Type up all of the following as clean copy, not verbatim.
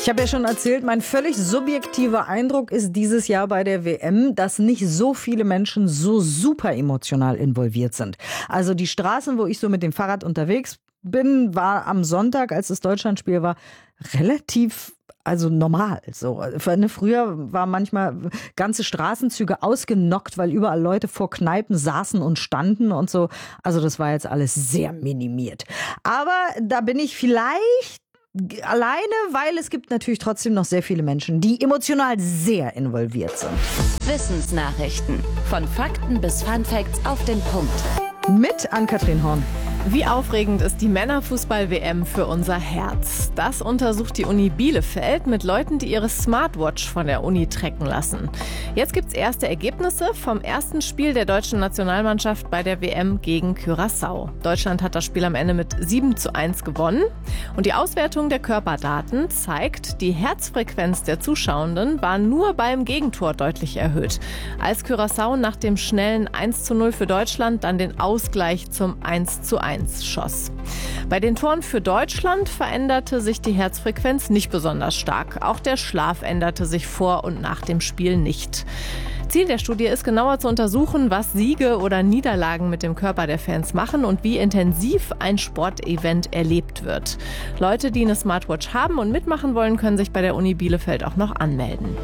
Ich habe ja schon erzählt, mein völlig subjektiver Eindruck ist dieses Jahr bei der WM, dass nicht so viele Menschen so super emotional involviert sind. Also die Straßen, wo ich so mit dem Fahrrad unterwegs bin, war am Sonntag, als das Deutschlandspiel war, relativ normal. So. Früher war manchmal ganze Straßenzüge ausgenockt, weil überall Leute vor Kneipen saßen und standen und so. Also das war jetzt alles sehr minimiert. Aber da bin ich vielleicht alleine, weil es gibt natürlich trotzdem noch sehr viele Menschen, die emotional sehr involviert sind. Wissensnachrichten. Von Fakten bis Funfacts auf den Punkt. Mit Ann-Kathrin Horn. Wie aufregend ist die Männerfußball-WM für unser Herz? Das untersucht die Uni Bielefeld mit Leuten, die ihre Smartwatch von der Uni tracken lassen. Jetzt gibt's erste Ergebnisse vom ersten Spiel der deutschen Nationalmannschaft bei der WM gegen Curaçao. Deutschland hat das Spiel am Ende mit 7:1 gewonnen. Und die Auswertung der Körperdaten zeigt, die Herzfrequenz der Zuschauenden war nur beim Gegentor deutlich erhöht. Als Curaçao nach dem schnellen 1:0 für Deutschland dann den Ausgleich zum 1:1 schoss. Bei den Toren für Deutschland veränderte sich die Herzfrequenz nicht besonders stark. Auch der Schlaf änderte sich vor und nach dem Spiel nicht. Ziel der Studie ist, genauer zu untersuchen, was Siege oder Niederlagen mit dem Körper der Fans machen und wie intensiv ein Sportevent erlebt wird. Leute, die eine Smartwatch haben und mitmachen wollen, können sich bei der Uni Bielefeld auch noch anmelden.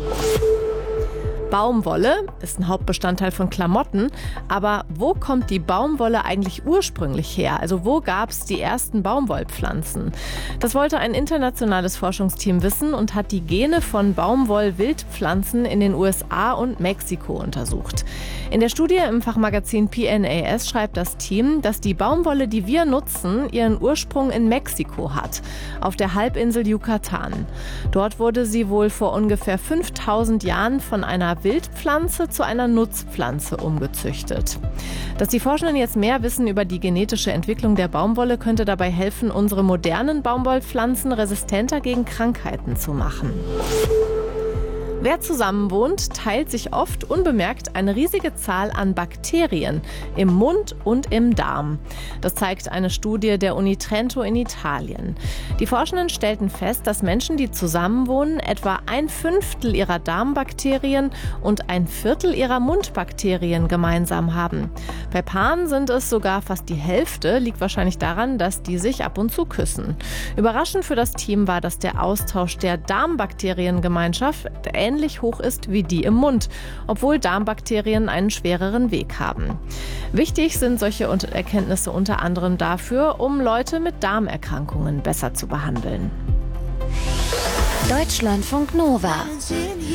Baumwolle ist ein Hauptbestandteil von Klamotten, aber wo kommt die Baumwolle eigentlich ursprünglich her? Also wo gab es die ersten Baumwollpflanzen? Das wollte ein internationales Forschungsteam wissen und hat die Gene von Baumwoll-Wildpflanzen in den USA und Mexiko untersucht. In der Studie im Fachmagazin PNAS schreibt das Team, dass die Baumwolle, die wir nutzen, ihren Ursprung in Mexiko hat, auf der Halbinsel Yucatan. Dort wurde sie wohl vor ungefähr 5000 Jahren von einer Wildpflanze zu einer Nutzpflanze umgezüchtet. Dass die Forschenden jetzt mehr wissen über die genetische Entwicklung der Baumwolle, könnte dabei helfen, unsere modernen Baumwollpflanzen resistenter gegen Krankheiten zu machen. Wer zusammenwohnt, teilt sich oft unbemerkt eine riesige Zahl an Bakterien im Mund und im Darm. Das zeigt eine Studie der Uni Trento in Italien. Die Forschenden stellten fest, dass Menschen, die zusammenwohnen, etwa 1/5 ihrer Darmbakterien und 1/4 ihrer Mundbakterien gemeinsam haben. Bei Paaren sind es sogar fast die Hälfte, liegt wahrscheinlich daran, dass die sich ab und zu küssen. Überraschend für das Team war, dass der Austausch der Darmbakteriengemeinschaft ähnlich hoch ist wie die im Mund, obwohl Darmbakterien einen schwereren Weg haben. Wichtig sind solche Erkenntnisse unter anderem dafür, um Leute mit Darmerkrankungen besser zu behandeln. Deutschlandfunk Nova.